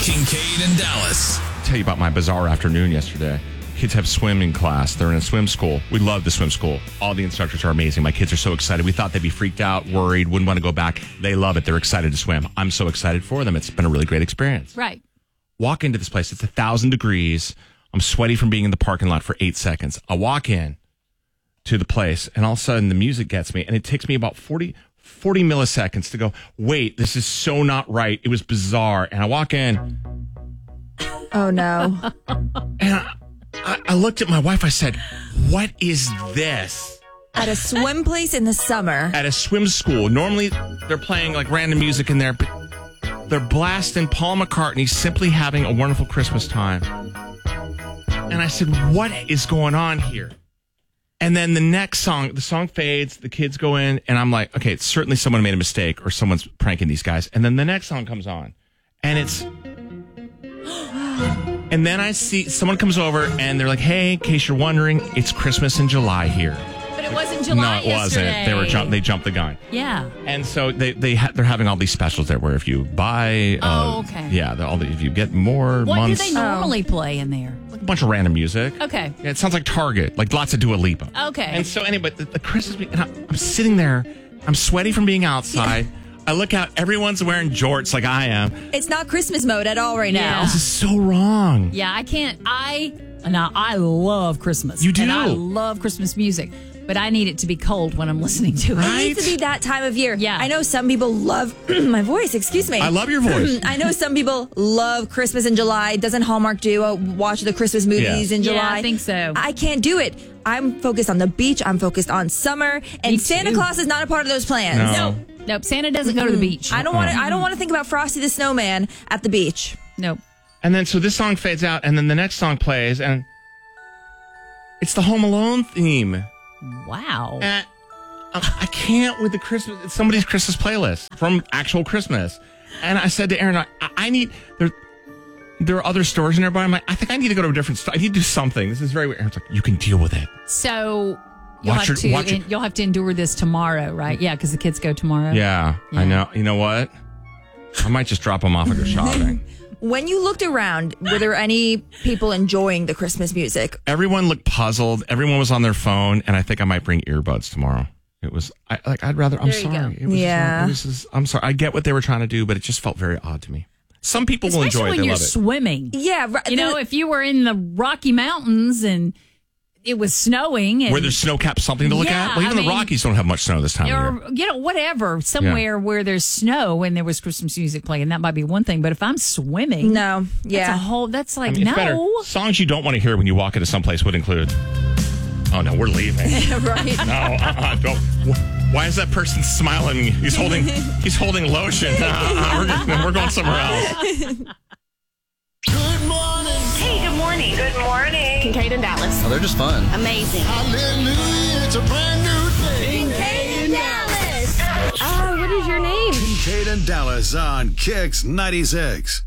Kincaid and Dallas. I'll tell you about my bizarre afternoon yesterday. Kids have swimming class. They're in a swim school. We love the swim school. All the instructors are amazing. My kids are so excited. We thought they'd be freaked out, worried, wouldn't want to go back. They love it. They're excited to swim. I'm so excited for them. It's been a really great experience. Right. Walk into this place. It's 1,000 degrees. I'm sweaty from being in the parking lot for 8 seconds. I walk in to the place, and all of a sudden the music gets me, and it takes me about 40 milliseconds to go, wait, this is so not right. It was bizarre. And I walk in. Oh, no. And I looked at my wife. I said, what is this? At a swim place in the summer. At a swim school. Normally, they're playing like random music in there, but they're blasting Paul McCartney, Simply Having a Wonderful Christmas Time. And I said, what is going on here? And then the next song, the song fades, the kids go in, and I'm like, okay, certainly someone made a mistake or someone's pranking these guys. And then the next song comes on, and it's... And then I see someone comes over, and they're like, hey, in case you're wondering, it's Christmas in July here. But it wasn't July yesterday. Wasn't. They jumped the gun. Yeah. And so they're having all these specials there where if you buy... okay. Yeah, if you get more what months... do they normally play in there? Like a bunch of random music. Okay. Yeah, it sounds like Target, like lots of Dua Lipa. Okay. And so anyway, the Christmas... And I'm sitting there, I'm sweaty from being outside. Yeah. I look out, everyone's wearing jorts like I am. It's not Christmas mode at all right now. This is so wrong. Yeah, I can't... I love Christmas. You do? And I love Christmas music. But I need it to be cold when I'm listening to it. Right? It needs to be that time of year. Yeah. I know some people love my voice. Excuse me. I love your voice. I know some people love Christmas in July. Doesn't Hallmark do watch the Christmas movies in July? Yeah, I think so. I can't do it. I'm focused on the beach. I'm focused on summer. And Santa Claus is not a part of those plans. No. Nope. Santa doesn't go to the beach. I don't want to think about Frosty the Snowman at the beach. Nope. And then so this song fades out, and then the next song plays, and it's the Home Alone theme. Wow. I can't with the Christmas. It's somebody's Christmas playlist from actual Christmas. And I said to Aaron, I need, there are other stores nearby. I'm like, I think I need to go to a different store. I need to do something. This is very weird. Aaron's like, you can deal with it. So you'll have to endure this tomorrow, right? Yeah, because the kids go tomorrow. Yeah, I know. You know what? I might just drop them off and go shopping. When you looked around, were there any people enjoying the Christmas music? Everyone looked puzzled. Everyone was on their phone, and I think I might bring earbuds tomorrow. It was I'd rather. I'm sorry. It was I'm sorry. I get what they were trying to do, but it just felt very odd to me. Some people will enjoy it. Especially when you're swimming. Yeah, right. You know, if you were in the Rocky Mountains and it was snowing. And, where there's snow caps, something to look at? Well, even the Rockies don't have much snow this time of year. Whatever. Somewhere where there's snow and there was Christmas music playing, that might be one thing. But if I'm swimming, that's like, no. Better. Songs you don't want to hear when you walk into someplace would include, oh, no, we're leaving. Right. No, don't. Why is that person smiling at me? He's holding lotion. We're going somewhere else. Good morning. Hey, good morning. Good morning. Kincaid and Dallas. Oh, they're just fun. Amazing. Hallelujah, it's a brand new day. Kincaid and Dallas. What is your name? Kincaid and Dallas on Kicks 96.